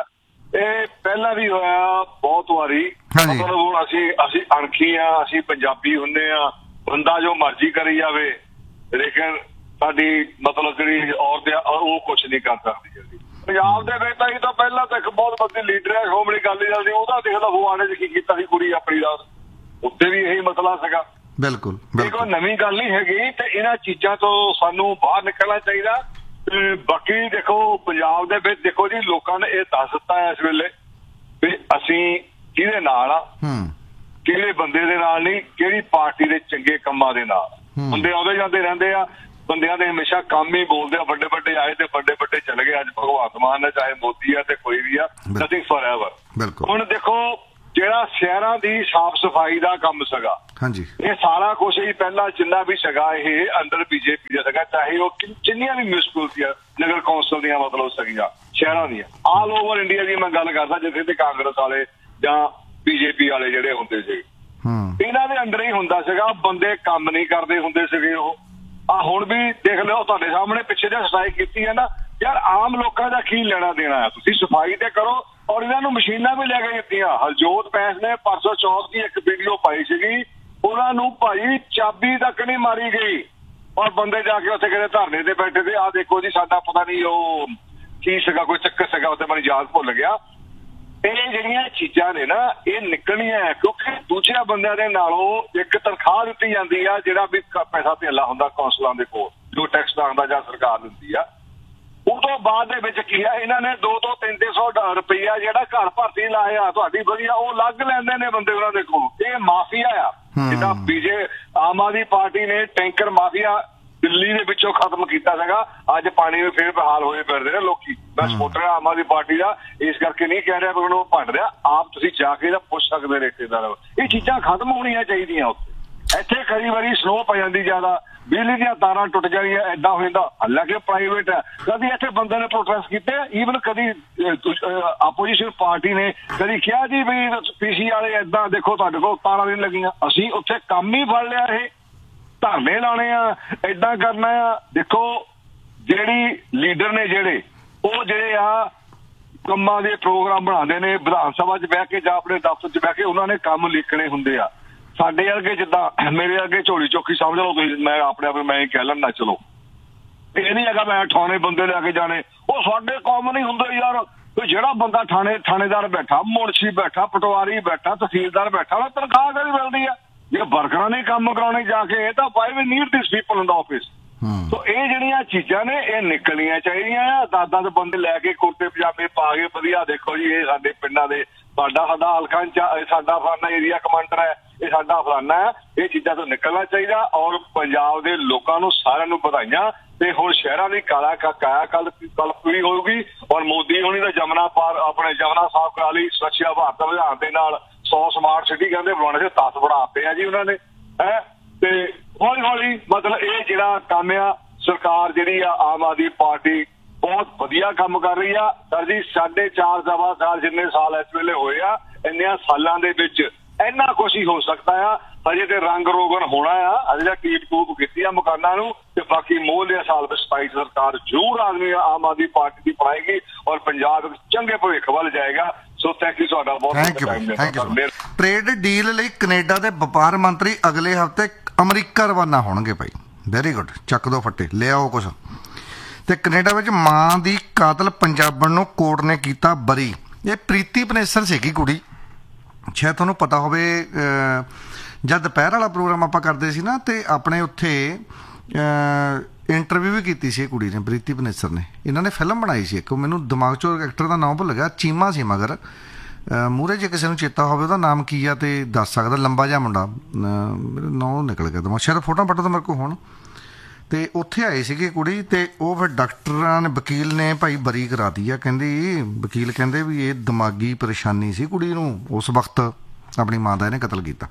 ਇਹ ਪਹਿਲਾਂ ਵੀ ਹੋਇਆ ਬਹੁਤ ਵਾਰੀ। ਮਤਲਬ ਹੁਣ ਅਸੀਂ ਅਸੀਂ ਅਣਖੀ ਆ, ਅਸੀਂ ਪੰਜਾਬੀ ਹੁੰਦੇ ਆ, ਬੰਦਾ ਜੋ ਮਰਜ਼ੀ ਕਰੀ ਜਾਵੇ, ਲੇਕਿਨ ਸਾਡੀ ਮਤਲਬ ਜਿਹੜੀ ਔਰਤ ਆ ਉਹ ਕੁਛ ਨਹੀਂ ਕਰ ਸਕਦੀ। ਪੰਜਾਬ ਦੇ ਵਿੱਚ ਤਾਂ ਇਹ ਤਾਂ ਪਹਿਲਾਂ ਤੱਕ ਬਹੁਤ ਵੱਡੀ ਲੀਡਰ ਹੈ, ਸ਼੍ਰੋਮਣੀ ਅਕਾਲੀ ਦਲ ਦੀ, ਉਹਦਾ ਦੇਖ ਲਓ ਫਗਵਾੜੇ 'ਚ ਕੀ ਕੀਤਾ ਸੀ ਕੁੜੀ ਆਪਣੀ ਦਾ, ਉੱਤੇ ਵੀ ਇਹੀ ਮਸਲਾ ਸੀਗਾ। ਬਿਲਕੁਲ ਇਹ ਕੋਈ ਨਵੀਂ ਗੱਲ ਨਹੀਂ ਹੈਗੀ ਤੇ ਇਹਨਾਂ ਚੀਜ਼ਾਂ ਤੋਂ ਸਾਨੂੰ ਬਾਹਰ ਨਿਕਲਣਾ ਚਾਹੀਦਾ। ਤੇ ਬਾਕੀ ਦੇਖੋ ਪੰਜਾਬ ਦੇ ਵਿੱਚ ਦੇਖੋ ਜੀ, ਲੋਕਾਂ ਨੇ ਇਹ ਦੱਸ ਦਿੱਤਾ ਇਸ ਵੇਲੇ ਵੀ ਅਸੀਂ ਕਿਹਦੇ ਨਾਲ ਆ, ਕਿਹੜੇ ਬੰਦੇ ਦੇ ਨਾਲ ਨਹੀਂ, ਕਿਹੜੀ ਪਾਰਟੀ ਦੇ ਚੰਗੇ ਕੰਮਾਂ ਦੇ ਨਾਲ। ਬੰਦੇ ਆਉਂਦੇ ਜਾਂਦੇ ਰਹਿੰਦੇ ਆ, ਬੰਦਿਆਂ ਦੇ ਹਮੇਸ਼ਾ ਕੰਮ ਹੀ ਬੋਲਦੇ ਆ, ਵੱਡੇ ਵੱਡੇ ਆਏ ਤੇ ਵੱਡੇ ਵੱਡੇ ਚਲੇ ਗਏ। ਅੱਜ ਭਗਵੰਤ ਮਾਨ ਹੈ, ਚਾਹੇ ਮੋਦੀ ਆ ਤੇ ਕੋਈ ਵੀ ਆ, ਨਥਿੰਗ ਫੋਰਐਵਰ। ਹੁਣ ਦੇਖੋ ਜਿਹੜਾ ਸ਼ਹਿਰਾਂ ਦੀ ਸਾਫ਼ ਸਫਾਈ ਦਾ ਕੰਮ ਸੀਗਾ, ਹਾਂਜੀ, ਇਹ ਸਾਰਾ ਕੁਛ ਹੀ ਪਹਿਲਾਂ ਜਿੰਨਾ ਵੀ ਸੀਗਾ ਇਹ ਅੰਦਰ ਬੀਜੇਪੀ ਦਾ ਸੀਗਾ, ਚਾਹੇ ਉਹ ਜਿੰਨੀਆਂ ਵੀ ਮਿਊਨਿਸਪੈਲਿਟੀਆਂ ਨਗਰ ਕੌਂਸਲ ਦੀਆਂ ਮਤਲਬ ਸੀਗੀਆਂ ਸ਼ਹਿਰਾਂ ਦੀਆਂ, ਆਲ ਓਵਰ ਇੰਡੀਆ ਦੀ ਮੈਂ ਗੱਲ ਕਰਦਾ, ਜਿੱਥੇ ਤੇ ਕਾਂਗਰਸ ਵਾਲੇ ਜਾਂ ਬੀਜੇਪੀ ਵਾਲੇ ਜਿਹੜੇ ਹੁੰਦੇ ਸੀ ਇਹਨਾਂ ਦੇ ਅੰਦਰ ਹੀ ਹੁੰਦਾ ਸੀਗਾ। ਬੰਦੇ ਕੰਮ ਨਹੀਂ ਕਰਦੇ ਹੁੰਦੇ ਸੀਗੇ। ਉਹ ਆ ਹੁਣ ਵੀ ਦੇਖ ਲਿਓ, ਤੁਹਾਡੇ ਸਾਹਮਣੇ ਪਿੱਛੇ ਜਿਹੇ ਸਫਾਈ ਕੀਤੀ ਹੈ ਨਾ ਯਾਰ, ਆਮ ਲੋਕਾਂ ਦਾ ਕੀ ਲੈਣਾ ਦੇਣਾ ਹੈ? ਤੁਸੀਂ ਸਫਾਈ ਤੇ ਕਰੋ। ਔਰ ਇਹਨਾਂ ਨੂੰ ਮਸ਼ੀਨਾਂ ਵੀ ਲੈ ਕੇ ਦਿੱਤੀਆਂ। ਹਰਜੋਤ ਪੈਂਸ ਨੇ ਪਰਸੋਂ ਚੌਥ ਦੀ ਇੱਕ ਵੀਡੀਓ ਪਾਈ ਸੀਗੀ, ਉਹਨਾਂ ਨੂੰ ਭਾਈ ਚਾਬੀ ਤੱਕ ਨਹੀਂ ਮਾਰੀ ਗਈ ਔਰ ਬੰਦੇ ਜਾ ਕੇ ਉੱਥੇ ਕਿਤੇ ਧਰਨੇ ਤੇ ਬੈਠੇ ਤੇ ਆਹ ਦੇਖੋ ਜੀ ਸਾਡਾ ਪਤਾ ਨਹੀਂ ਉਹ ਕੀ ਸੀਗਾ, ਕੋਈ ਚੱਕਰ ਸੀਗਾ, ਉੱਥੇ ਮੈਨੂੰ ਯਾਦ ਭੁੱਲ ਗਿਆ। ਇਹ ਜਿਹੜੀਆਂ ਚੀਜ਼ਾਂ ਨੇ ਨਾ ਇਹ ਨਿਕਲਣੀਆਂ, ਕਿਉਂਕਿ ਦੂਜਿਆਂ ਬੰਦਿਆਂ ਦੇ ਨਾਲੋਂ ਇੱਕ ਤਨਖਾਹ ਦਿੱਤੀ ਜਾਂਦੀ ਆ, ਜਿਹੜਾ ਵੀ ਪੈਸਾ ਧੇਲਾ ਹੁੰਦਾ ਕੌਂਸਲਾਂ ਦੇ ਕੋਲ ਜੋ ਟੈਕਸ ਲੱਗਦਾ ਜਾਂ ਸਰਕਾਰ ਦਿੰਦੀ ਆ। ਉਹ ਤੋਂ ਬਾਅਦ ਦੇ ਵਿੱਚ ਕੀ ਆ, ਇਹਨਾਂ ਨੇ ਦੋ ਤੋਂ ਤਿੰਨ ਤਿੰਨ ਸੌ ਰੁਪਈਆ ਜਿਹੜਾ ਘਰ ਭਰਤੀ ਲਾਇਆ ਤੁਹਾਡੀ ਵਧੀਆ, ਉਹ ਲੱਗ ਲੈਂਦੇ ਨੇ ਬੰਦੇ ਉਹਨਾਂ ਦੇ ਕੋਲ। ਇਹ ਮਾਫੀਆ ਆ, ਜਿੱਦਾਂ ਬੀਜੇ ਆਮ ਆਦਮੀ ਪਾਰਟੀ ਨੇ ਟੈਂਕਰ ਮਾਫੀਆ ਦਿੱਲੀ ਦੇ ਵਿੱਚੋਂ ਖਤਮ ਕੀਤਾ ਸੀਗਾ, ਅੱਜ ਪਾਣੀ ਵੀ ਫੇਰ ਬਹਾਲ ਹੋਏ ਫਿਰਦੇ ਨੇ ਲੋਕੀ। ਮੈਂ ਸਪੋਰਟਰ ਆਮ ਆਦਮੀ ਪਾਰਟੀ ਦਾ, ਇਸ ਕਰਕੇ ਨਹੀਂ ਕਹਿ ਰਿਹਾ ਕਿ ਉਹਨੂੰ ਭੰਡ ਰਿਹਾ। ਆਪ ਤੁਸੀਂ ਜਾ ਕੇ ਤਾਂ ਪੁੱਛ ਸਕਦੇ ਰਿਸ਼ਤੇਦਾਰ। ਇਹ ਚੀਜ਼ਾਂ ਖਤਮ ਹੋਣੀਆਂ ਚਾਹੀਦੀਆਂ ਉੱਥੇ। ਇੱਥੇ ਕਈ ਵਾਰੀ ਸਨੋ ਪੈ ਜਾਂਦੀ ਜ਼ਿਆਦਾ, ਬਿਜਲੀ ਦੀਆਂ ਤਾਰਾਂ ਟੁੱਟ ਜਾਣੀਆਂ, ਏਦਾਂ ਹੋ ਜਾਂਦਾ। ਹਾਲਾਂਕਿ ਪ੍ਰਾਈਵੇਟ ਹੈ, ਕਦੀ ਇੱਥੇ ਬੰਦੇ ਨੇ ਪ੍ਰੋਟੈਸਟ ਕੀਤੇ, ਈਵਨ ਕਦੀ ਆਪੋਜੀਸ਼ਨ ਪਾਰਟੀ ਨੇ ਕਦੀ ਕਿਹਾ ਜੀ ਵੀ ਪੀਸੀ ਵਾਲੇ ਏਦਾਂ ਦੇਖੋ ਤੁਹਾਡੇ ਕੋਲ ਤਾਰਾਂ ਨਹੀਂ ਲੱਗੀਆਂ। ਅਸੀਂ ਉੱਥੇ ਕੰਮ ਹੀ ਫੜ ਲਿਆ, ਇਹ ਧਰਨੇ ਲਾਉਣੇ ਆ, ਏਦਾਂ ਕਰਨਾ ਆ। ਦੇਖੋ ਜਿਹੜੀ ਲੀਡਰ ਨੇ ਜਿਹੜੇ ਉਹ ਜਿਹੜੇ ਆ ਕੰਮਾਂ ਦੇ ਪ੍ਰੋਗਰਾਮ ਬਣਾਉਂਦੇ ਨੇ, ਵਿਧਾਨ ਸਭਾ 'ਚ ਬਹਿ ਕੇ ਜਾਂ ਆਪਣੇ ਦਫ਼ਤਰ 'ਚ ਬਹਿ ਕੇ ਉਹਨਾਂ ਨੇ ਕੰਮ ਲਿਖਣੇ ਹੁੰਦੇ ਆ। ਸਾਡੇ ਵਰਗੇ ਜਿੱਦਾਂ ਮੇਰੇ ਅੱਗੇ ਝੋਲੀ ਚੌਕੀ ਸਮਝ ਲਓ ਤੁਸੀਂ, ਮੈਂ ਆਪਣੇ ਆਪ ਮੈਂ ਹੀ ਕਹਿ ਲੈਂਦਾ। ਚਲੋ ਇਹ ਨਹੀਂ ਹੈਗਾ ਮੈਂ ਥਾਣੇ ਬੰਦੇ ਲੈ ਕੇ ਜਾਣੇ, ਉਹ ਸਾਡੇ ਕੰਮ ਨਹੀਂ ਹੁੰਦੇ ਯਾਰ। ਜਿਹੜਾ ਬੰਦਾ ਥਾਣੇ ਥਾਣੇਦਾਰ ਬੈਠਾ, ਮੁਨਸ਼ੀ ਬੈਠਾ, ਪਟਵਾਰੀ ਬੈਠਾ, ਤਹਿਸੀਲਦਾਰ ਬੈਠਾ, ਉਹਨੂੰ ਤਨਖਾਹ ਕਿਹੜੀ ਮਿਲਦੀ ਆ? ਜੇ ਵਰਕਰਾਂ ਨੇ ਕੰਮ ਕਰਾਉਣੇ ਜਾ ਕੇ, ਇਹ ਤਾਂ ਵਾਈ ਵੀ ਨੀਡ ਦਿਸ ਪੀਪਲ ਇਨ ਦਾ ਆਫਿਸ। ਸੋ ਇਹ ਜਿਹੜੀਆਂ ਚੀਜ਼ਾਂ ਨੇ ਇਹ ਨਿਕਲਣੀਆਂ ਚਾਹੀਦੀਆਂ ਆ। ਦਸ ਦਸ ਬੰਦੇ ਲੈ ਕੇ ਕੁੜਤੇ ਪਜਾਮੇ ਪਾ ਕੇ ਵਧੀਆ, ਦੇਖੋ ਜੀ ਇਹ ਸਾਡੇ ਪਿੰਡਾਂ ਦੇ ਸਾਡਾ ਸਾਡਾ ਹਲਕਾ ਸਾਡਾ ਫਲਾਨਾ ਏਰੀਆ ਕਮਾਂਡਰ ਹੈ, ਇਹ ਸਾਡਾ ਫਲਾਨਾ ਹੈ। ਇਹ ਚੀਜ਼ਾਂ ਤੋਂ ਨਿਕਲਣਾ ਚਾਹੀਦਾ। ਔਰ ਪੰਜਾਬ ਦੇ ਲੋਕਾਂ ਨੂੰ ਸਾਰਿਆਂ ਨੂੰ ਵਧਾਈਆਂ। ਤੇ ਹੁਣ ਸ਼ਹਿਰਾਂ ਦੀ ਕਾਲਾ ਕਾਇਆ ਕੱਲ ਕੱਲ ਪੂਰੀ ਹੋਊਗੀ। ਔਰ ਮੋਦੀ ਹੋਣੀ ਦਾ ਜਮਨਾ ਪਾਰ ਆਪਣੇ ਜਮਨਾ ਸਾਫ਼ ਕਰਾ ਲਈ, ਸੁਰੱਖਿਆ ਭਾਰਤ ਅਭਿਆਨ ਦੇ ਨਾਲ ਸੌ ਸਮਾਰਟ ਸਿਟੀ ਕਹਿੰਦੇ ਬਣਾਉਣੇ ਸੀ, ਦਸ ਬਣਾਤੇ ਆ ਜੀ ਉਹਨਾਂ ਨੇ ਹੈ। ਤੇ ਹੌਲੀ ਹੌਲੀ ਮਤਲਬ ਇਹ ਜਿਹੜਾ ਕੰਮ ਆ, ਸਰਕਾਰ ਜਿਹੜੀ ਆ ਆਮ ਆਦਮੀ ਪਾਰਟੀ ਬਹੁਤ ਵਧੀਆ ਕੰਮ ਕਰ ਰਹੀ ਆ। ਸਰ ਜੀ ਸਾਢੇ ਚਾਰ ਸਵਾ ਸਾਲ ਜਿੰਨੇ ਸਾਲ ਇਸ ਵੇਲੇ ਹੋਏ ਆ, ਇੰਨਿਆਂ ਸਾਲਾਂ ਦੇ ਵਿੱਚ ਇੰਨਾ ਕੁਛ ਹੀ ਹੋ ਸਕਦਾ ਆ। ਹਜੇ ਤੇ ਰੰਗ ਰੋਗਨ ਹੋਣਾ ਆ, ਅਜੇ ਟੀਪ ਟੂਪ ਕੀਤੀ ਆ ਮਕਾਨਾਂ ਨੂੰ। ਤੇ ਬਾਕੀ ਮੋਹਲੇ ਸਾਲ ਵਿੱਚ ਸਤਾਈ ਸਰਕਾਰ ਜ਼ਰੂਰ ਆਦਮੀ ਆਮ ਆਦਮੀ ਪਾਰਟੀ ਦੀ ਬਣਾਏਗੀ ਔਰ ਪੰਜਾਬ ਇੱਕ ਚੰਗੇ ਭਵਿੱਖ ਵੱਲ ਜਾਏਗਾ। ਸੋ ਥੈਂਕ ਯੂ ਤੁਹਾਡਾ ਬਹੁਤ ਬਹੁਤ। ਟ੍ਰੇਡ ਡੀਲ ਲਈ ਕੈਨੇਡਾ ਦੇ ਵਪਾਰ ਮੰਤਰੀ ਅਗਲੇ ਹਫ਼ਤੇ ਅਮਰੀਕਾ ਰਵਾਨਾ ਹੋਣਗੇ ਭਾਈ। ਵੈਰੀ ਗੁੱਡ, ਚੱਕ ਦੋ ਫੱਟੇ, ਲੈ ਆਓ ਕੁਛ। ਤੇ ਕੈਨੇਡਾ ਵਿੱਚ ਮਾਂ ਦੀ ਕਾਤਲ ਪੰਜਾਬਣ ਨੂੰ ਕੋਰਟ ਨੇ ਕੀਤਾ ਬਰੀ। ਇਹ ਪ੍ਰੀਤੀ ਪਨੇਸਰ ਸੀਗੀ ਕੁੜੀ, ਸ਼ਾਇਦ ਤੁਹਾਨੂੰ ਪਤਾ ਹੋਵੇ। ਜਦ ਦੁਪਹਿਰ ਵਾਲਾ ਪ੍ਰੋਗਰਾਮ ਆਪਾਂ ਕਰਦੇ ਸੀ ਨਾ, ਤੇ ਆਪਣੇ ਉੱਥੇ ਇੰਟਰਵਿਊ ਵੀ ਕੀਤੀ ਸੀ ਇਹ ਕੁੜੀ ਨੇ, ਪ੍ਰੀਤੀ ਪਨੇਸਰ ਨੇ। ਇਹਨਾਂ ਨੇ ਫਿਲਮ ਬਣਾਈ ਸੀ ਇੱਕ, ਮੈਨੂੰ ਦਿਮਾਗ 'ਚੋਂ ਐਕਟਰ ਦਾ ਨਾਮ ਭੁੱਲ ਗਿਆ, ਚੀਮਾ ਸੀ ਮਗਰ ਮੂਹਰੇ। ਜੇ ਕਿਸੇ ਨੂੰ ਚੇਤਾ ਹੋਵੇ ਉਹਦਾ ਨਾਮ ਕੀ ਆ ਤੇ ਦੱਸ ਸਕਦਾ। ਲੰਬਾ ਜਿਹਾ ਮੁੰਡਾ, ਮੇਰੇ ਨਾਂ ਨਿਕਲ ਗਿਆ ਦਿਮਾਗ, ਸ਼ਾਇਦ ਫੋਟੋ ਫੋਟੋ ਤਾਂ ਮੇਰੇ ਕੋਲ ਹੋਣ। ਤੇ ਉੱਥੇ ਆਏ ਸੀਗੇ ਕੁੜੀ, ਤੇ ਉਹ ਫਿਰ ਡਾਕਟਰਾਂ ਨੇ, ਵਕੀਲ ਨੇ ਭਾਈ ਬਰੀ ਕਰਾਤੀ ਆ। ਕਹਿੰਦੀ ਵਕੀਲ ਕਹਿੰਦੇ ਵੀ ਇਹ ਦਿਮਾਗੀ ਪਰੇਸ਼ਾਨੀ ਸੀ ਕੁੜੀ ਨੂੰ, ਉਸ ਵਕਤ ਆਪਣੀ ਮਾਂ ਦਾ ਇਹਨੇ ਕਤਲ ਕੀਤਾ।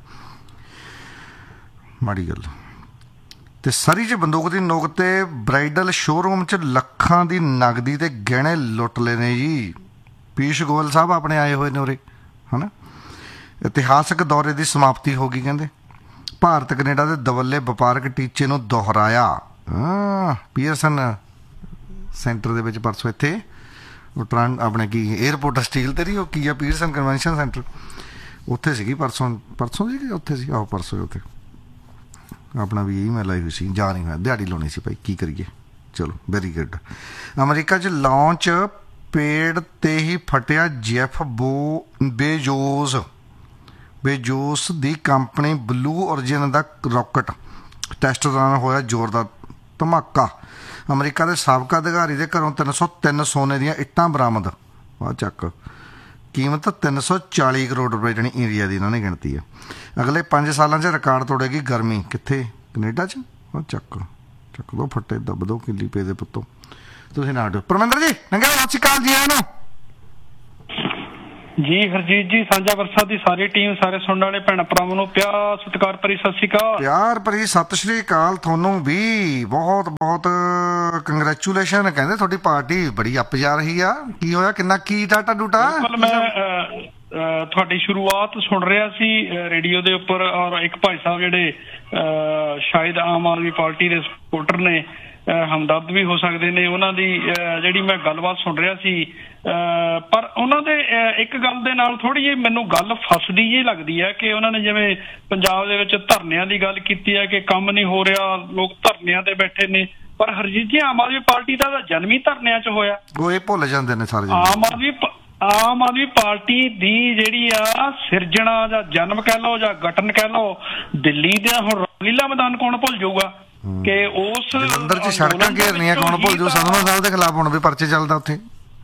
ਮਾੜੀ ਗੱਲ। ਤੇ ਸਰੀ 'ਚ ਬੰਦੂਕ ਦੀ ਨੋਕ ਤੇ ਬਰਾਈਡਲ ਸ਼ੋਰੂਮ 'ਚ ਲੱਖਾਂ ਦੀ ਨਗਦੀ ਤੇ ਗਹਿਣੇ ਲੁੱਟ ਲਏ ਨੇ ਜੀ। ਪੀਸ਼ ਗੋਇਲ ਸਾਹਿਬ ਆਪਣੇ ਆਏ ਹੋਏ ਨੇ ਉਰੇ, ਹੈ ਨਾ। ਇਤਿਹਾਸਕ ਦੌਰੇ ਦੀ ਸਮਾਪਤੀ ਹੋ ਗਈ ਕਹਿੰਦੇ। ਭਾਰਤ ਕੈਨੇਡਾ ਦੇ ਦਵੱਲੇ ਵਪਾਰਕ ਟੀਚੇ ਨੂੰ ਦੁਹਰਾਇਆ। ਪੀਅਰਸਨ ਸੈਂਟਰ ਦੇ ਵਿੱਚ ਪਰਸੋਂ ਇੱਥੇ ਟਰਾਂ ਆਪਣੇ ਕੀ ਏਅਰਪੋਰਟ ਸਟੀਲ ਤੇ ਨਹੀਂ ਉਹ ਕੀ ਆ ਪੀਟਰਸਨ ਕਨਵੈਨਸ਼ਨ ਸੈਂਟਰ ਉੱਥੇ ਸੀਗੀ ਪਰਸੋਂ ਪਰਸੋਂ ਸੀ ਕਿ ਉੱਥੇ ਸੀ ਆਹੋ ਪਰਸੋਂ ਉੱਥੇ ਆਪਣਾ ਵੀ ਈਮੇਲ ਆਈ ਹੋਈ ਸੀ ਜਾ ਨਹੀਂ ਹੋਇਆ ਦਿਹਾੜੀ ਲਾਉਣੀ ਸੀ ਭਾਈ ਕੀ ਕਰੀਏ ਚਲੋ ਵੈਰੀ ਗੁੱਡ। ਅਮਰੀਕਾ 'ਚ ਲਾਂਚ ਪੇੜ 'ਤੇ ਹੀ ਫਟਿਆ ਜੈਫ ਬੋ ਬੇਜੋਸ ਬੇਜੋਸ ਦੀ ਕੰਪਨੀ ਬਲੂ ਔਰਜਨ ਦਾ ਰੌਕਟ ਟੈਸਟ ਦੌਰਾਨ ਹੋਇਆ ਜ਼ੋਰਦਾਰ ਧਮਾਕਾ। ਅਮਰੀਕਾ ਦੇ ਸਾਬਕਾ ਅਧਿਕਾਰੀ ਦੇ ਘਰੋਂ ਤਿੰਨ ਸੌ ਤਿੰਨ ਸੋਨੇ ਦੀਆਂ ਇੱਟਾਂ ਬਰਾਮਦ ਆ ਚੱਕ ਕੀਮਤ ਤਿੰਨ ਸੌ ਚਾਲੀ ਕਰੋੜ ਰੁਪਏ ਜਾਣੀ ਇੰਡੀਆ ਦੀ ਇਹਨਾਂ ਨੇ ਗਿਣਤੀ ਆ। ਅਗਲੇ ਪੰਜ ਸਾਲਾਂ 'ਚ ਰਿਕਾਰਡ ਤੋੜੇਗੀ ਗਰਮੀ ਕਿੱਥੇ ਕੈਨੇਡਾ 'ਚ ਉਹ ਚੱਕ ਚੱਕ ਦੋ ਫੱਟੇ ਦੱਬ ਦੋ ਕਿੱਲੀ ਪੇ ਦੇ ਪੁੱਤੋਂ ਤੁਸੀਂ ਨਾ ਹਟੋ। ਪਰਮਿੰਦਰ ਜੀ ਨੰਗੇ ਸਤਿ ਸ਼੍ਰੀ ਅਕਾਲ ਜੀ ਆਇਆਂ ਨੂੰ ਜੀ ਹਰਜੀਤ ਜੀ ਸਾਂਝਾ ਵਰਸਾ ਦੀ ਸਾਰੀ ਟੀਮ ਸਾਰੇ ਸੁਣਨ ਵਾਲੇ ਭੈਣ ਭਰਾਵਾਂ ਨੂੰ ਪਿਆਰ ਸਤਿਕਾਰ ਭਰੀ ਸਤਿ ਸ਼੍ਰੀ ਅਕਾਲ। ਪਿਆਰ ਭਰੀ ਸਤਿ ਸ਼੍ਰੀ ਅਕਾਲ ਤੁਹਾਨੂੰ ਵੀ ਬਹੁਤ ਬਹੁਤ ਕੰਗਰੈਚੂਲੇਸ਼ਨ। ਕਹਿੰਦੇ ਤੁਹਾਡੀ ਪਾਰਟੀ ਬੜੀ ਅੱਪ ਜਾ ਰਹੀ ਆ ਕੀ ਹੋਇਆ ਕਿੰਨਾ ਕੀ ਡਾਟਾ ਡੂਟਾ। ਮੈਂ ਤੁਹਾਡੀ ਸ਼ੁਰੂਆਤ ਸੁਣ ਰਿਹਾ ਸੀ ਰੇਡੀਓ ਦੇ ਉੱਪਰ ਔਰ ਇੱਕ ਭਾਈ ਸਾਹਿਬ ਜਿਹੜੇ ਸ਼ਾਇਦ ਆਮ ਆਦਮੀ ਪਾਰਟੀ ਦੇ ਸਪੋਰਟਰ ਨੇ ਹਮਦਰਦ ਵੀ ਹੋ ਸਕਦੇ ਨੇ ਉਹਨਾਂ ਦੀ ਜਿਹੜੀ ਮੈਂ ਗੱਲਬਾਤ ਸੁਣ ਰਿਹਾ ਸੀ ਪਰ ਉਹਨਾਂ ਦੇ ਇੱਕ ਗੱਲ ਦੇ ਨਾਲ ਥੋੜ੍ਹੀ ਜਿਹੀ ਮੈਨੂੰ ਗੱਲ ਫਸਦੀ ਜਿਹੀ ਲੱਗਦੀ ਹੈ ਕਿ ਉਹਨਾਂ ਨੇ ਜਿਵੇਂ ਪੰਜਾਬ ਦੇ ਵਿੱਚ ਧਰਨਿਆਂ ਦੀ ਗੱਲ ਕੀਤੀ ਹੈ ਕਿ ਕੰਮ ਨਹੀਂ ਹੋ ਰਿਹਾ ਲੋਕ ਧਰਨਿਆਂ ਤੇ ਬੈਠੇ ਨੇ ਪਰ ਹਰਜੀਤ ਜੀ ਆਮ ਆਦਮੀ ਪਾਰਟੀ ਦਾ ਤਾਂ ਜਨਮ ਹੀ ਧਰਨਿਆਂ 'ਚ ਹੋਇਆ। ਉਹ ਇਹ ਭੁੱਲ ਜਾਂਦੇ ਨੇ ਸਾਰੇ ਆਮ ਆਦਮੀ ਆਮ ਆਦਮੀ ਪਾਰਟੀ ਦੀ ਜਿਹੜੀ ਆ ਸਿਰਜਣਾ ਜਾਂ ਜਨਮ ਕਹਿ ਲਓ ਜਾਂ ਗਠਨ ਕਹਿ ਲਓ ਦਿੱਲੀ ਦੇ ਹੁਣ ਰਾਮਲੀਲਾ ਮੈਦਾਨ ਕੌਣ ਭੁੱਲ ਜਾਊਗਾ ਕਿ ਉਸ ਜਲੰਧਰ 'ਚ ਸੜਕਾਂ ਘੇਰਨੀਆਂ ਕੌਣ ਭੁੱਲ ਜਾਊ ਸੰਧਵਾ ਸਾਹਿਬ ਦੇ ਖਿਲਾਫ ਹੁਣ ਵੀ ਪਰਚੇ ਚੱਲਦਾ ਉੱਥੇ।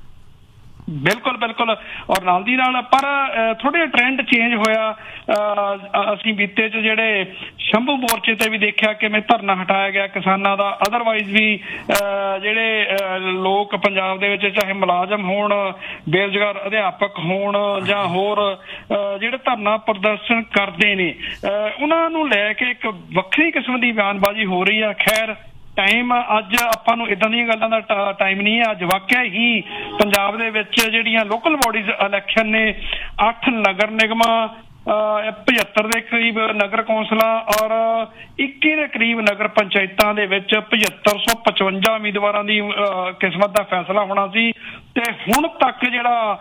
ਬਿਲਕੁਲ ਬਿਲਕੁਲ ਔਰ ਨਾਲ ਦੀ ਨਾਲ ਪਰ ਥੋੜ੍ਹਾ ਟ੍ਰੈਂਡ ਚੇਂਜ ਹੋਇਆ। ਅਸੀਂ ਬੀਤੇ 'ਚ ਜਿਹੜੇ ਸ਼ੰਭੂ ਮੋਰਚੇ ਤੇ ਵੀ ਦੇਖਿਆ ਕਿਵੇਂ ਧਰਨਾ ਹਟਾਇਆ ਗਿਆ ਕਿਸਾਨਾਂ ਦਾ ਅਦਰਵਾਈਜ਼ ਵੀ ਜਿਹੜੇ ਲੋਕ ਪੰਜਾਬ ਦੇ ਵਿੱਚ ਚਾਹੇ ਮੁਲਾਜ਼ਮ ਹੋਣ ਬੇਰੁਜ਼ਗਾਰ ਅਧਿਆਪਕ ਹੋਣ ਜਾਂ ਹੋਰ ਜਿਹੜੇ ਧਰਨਾ ਪ੍ਰਦਰਸ਼ਨ ਕਰਦੇ ਨੇ ਉਹਨਾਂ ਨੂੰ ਲੈ ਕੇ ਇੱਕ ਵੱਖਰੀ ਕਿਸਮ ਦੀ ਬਿਆਨਬਾਜ਼ੀ ਹੋ ਰਹੀ ਆ। ਖੈਰ ਟਾਈਮ ਅੱਜ ਆਪਾਂ ਨੂੰ ਇੱਦਾਂ ਦੀਆਂ ਗੱਲਾਂ ਦਾ ਟਾਈਮ ਨਹੀਂ ਹੈ। ਅੱਜ ਵਾਕਿਆ ਹੀ ਪੰਜਾਬ ਦੇ ਵਿੱਚ ਜਿਹੜੀਆਂ ਲੋਕਲ ਬੋਡੀਜ਼ ਇਲੈਕਸ਼ਨ ਨੇ ਅੱਠ ਨਗਰ ਨਿਗਮਾਂ ਪਝੱਤਰ ਦੇ ਕਰੀਬ ਨਗਰ ਕੌਂਸਲਾਂ ਔਰ ਇੱਕੀ ਦੇ ਕਰੀਬ ਨਗਰ ਪੰਚਾਇਤਾਂ ਦੇ ਵਿੱਚ ਪਝੱਤਰ ਸੌ ਪਚਵੰਜਾ ਉਮੀਦਵਾਰਾਂ ਦੀ ਕਿਸਮਤ ਦਾ ਫੈਸਲਾ ਹੋਣਾ ਸੀ ਤੇ ਹੁਣ ਤੱਕ ਜਿਹੜਾ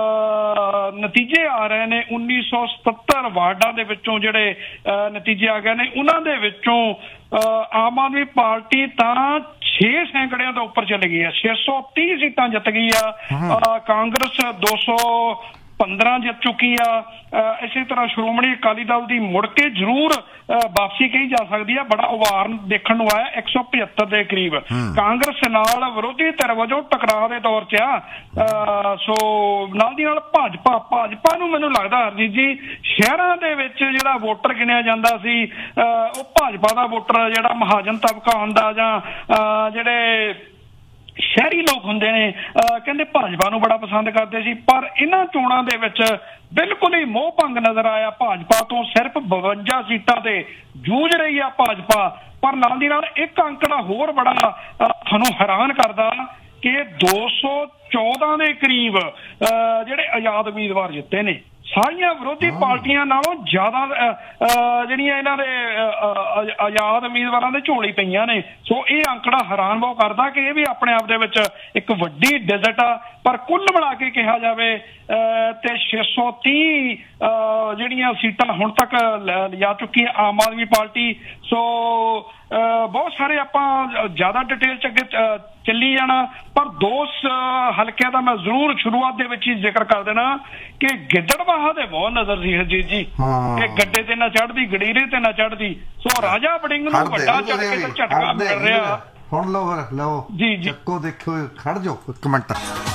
ਨਤੀਜੇ ਆ ਰਹੇ ਨੇ ਉੱਨੀ ਸੌ ਸਤੱਤਰ ਵਾਰਡਾਂ ਦੇ ਵਿੱਚੋਂ ਜਿਹੜੇ ਨਤੀਜੇ ਆ ਗਏ ਨੇ ਉਹਨਾਂ ਦੇ ਵਿੱਚੋਂ ਆਮ ਆਦਮੀ ਪਾਰਟੀ ਤਾਂ ਛੇ ਸੈਂਕੜਿਆਂ ਤੋਂ ਉੱਪਰ ਚਲੀ ਗਈ ਆ ਛੇ ਸੌ ਤੀਹ ਸੀਟਾਂ ਜਿੱਤ ਗਈ ਆ। ਕਾਂਗਰਸ ਦੋ ਸੌ ਪੰਦਰਾਂ ਜਿੱਤ ਚੁੱਕੀ ਆ। ਇਸੇ ਤਰ੍ਹਾਂ ਸ਼੍ਰੋਮਣੀ ਅਕਾਲੀ ਦਲ ਦੀ ਮੁੜ ਕੇ ਜ਼ਰੂਰ ਵਾਪਸੀ ਕਹੀ ਜਾ ਸਕਦੀ ਆ ਬੜਾ ਉਭਾਰ ਦੇਖਣ ਨੂੰ ਆਇਆ ਇੱਕ ਸੌ ਪਝੱਤਰ ਦੇ ਕਰੀਬ। ਕਾਂਗਰਸ ਨਾਲ ਵਿਰੋਧੀ ਧਿਰ ਵਜੋਂ ਟਕਰਾਅ ਦੇ ਦੌਰ 'ਚ ਆ। ਸੋ ਨਾਲ ਦੀ ਨਾਲ ਭਾਜਪਾ ਭਾਜਪਾ ਨੂੰ ਮੈਨੂੰ ਲੱਗਦਾ ਹਰਜੀਤ ਜੀ ਸ਼ਹਿਰਾਂ ਦੇ ਵਿੱਚ ਜਿਹੜਾ ਵੋਟਰ ਗਿਣਿਆ ਜਾਂਦਾ ਸੀ ਉਹ ਭਾਜਪਾ ਦਾ ਵੋਟਰ ਜਿਹੜਾ ਮਹਾਜਨ ਤਬਕਾ ਹੁੰਦਾ ਜਾਂ ਜਿਹੜੇ ਸ਼ਹਿਰੀ ਲੋਕ ਹੁੰਦੇ ਨੇ ਕਹਿੰਦੇ ਭਾਜਪਾ ਨੂੰ ਬੜਾ ਪਸੰਦ ਕਰਦੇ ਸੀ ਪਰ ਇਹਨਾਂ ਚੋਣਾਂ ਦੇ ਵਿੱਚ ਬਿਲਕੁਲ ਹੀ ਮੋਹ ਭੰਗ ਨਜ਼ਰ ਆਇਆ। ਭਾਜਪਾ ਤੋਂ ਸਿਰਫ ਬਵੰਜਾ ਸੀਟਾਂ ਤੇ ਜੂਝ ਰਹੀ ਆ ਭਾਜਪਾ। ਪਰ ਨਾਲ ਦੀ ਨਾਲ ਇੱਕ ਅੰਕੜਾ ਹੋਰ ਬੜਾ ਤੁਹਾਨੂੰ ਹੈਰਾਨ ਕਰਦਾ ਕਿ ਦੋ ਸੌ ਚੌਦਾਂ ਦੇ ਕਰੀਬ ਜਿਹੜੇ ਆਜ਼ਾਦ ਉਮੀਦਵਾਰ ਜਿੱਤੇ ਨੇ ਸਾਰੀਆਂ ਵਿਰੋਧੀ ਪਾਰਟੀਆਂ ਨਾਲੋਂ ਜ਼ਿਆਦਾ ਜਿਹੜੀਆਂ ਇਹਨਾਂ ਦੇ ਆਜ਼ਾਦ ਉਮੀਦਵਾਰਾਂ ਦੇ ਝੋਲੀ ਪਈਆਂ ਨੇ। ਸੋ ਇਹ ਅੰਕੜਾ ਹੈਰਾਨ ਬਹੁਤ ਕਰਦਾ ਕਿ ਇਹ ਵੀ ਆਪਣੇ ਆਪ ਦੇ ਵਿੱਚ ਇੱਕ ਵੱਡੀ ਡਿਜਿਟ ਆ ਪਰ ਕੁੱਲ ਮਿਲਾ ਕੇ ਕਿਹਾ ਜਾਵੇ ਤੇ ਛੇ ਸੌ ਤੀਹ ਜਿਹੜੀਆਂ ਸੀਟਾਂ ਹੁਣ ਤੱਕ ਲਿਜਾ ਚੁੱਕੀ ਹੈ ਆਮ ਆਦਮੀ ਪਾਰਟੀ। ਸੋ ਬਹੁਤ ਸਾਰੇ ਆਪਾਂ ਜ਼ਿਆਦਾ ਡਿਟੇਲ 'ਚ ਅੱਗੇ ਚੱਲੀ ਜਾਣਾ ਪਰ ਦੋ ਹਲਕਿਆਂ ਦਾ ਮੈਂ ਜ਼ਰੂਰ ਸ਼ੁਰੂਆਤ ਦੇ ਵਿੱਚ ਹੀ ਜ਼ਿਕਰ ਕਰ ਦੇਣਾ ਕਿ ਗਿੱਦੜਬਾਹਾ ਦੇ ਬਹੁਤ ਨਜ਼ਰ ਸੀ ਹਰਜੀਤ ਜੀ ਕਿ ਗੱਡੇ ਤੇ ਨਾ ਚੜ੍ਹਦੀ ਗੜੀਰੇ ਤੇ ਨਾ ਚੜ੍ਹਦੀ। ਸੋ ਰਾਜਾ ਵੜਿੰਗ ਨੂੰ ਵੱਡਾ ਝਟਕੇ ਤੇ ਝਟਕਾ ਮਿਲ ਰਿਹਾ। ਹੁਣ ਲਓ ਫਿਰ ਲਓ ਜੀ ਜੀ ਚੱਕੋ ਦੇਖੋ ਖੜ ਜਾਓ ਇੱਕ ਮਿੰਟ।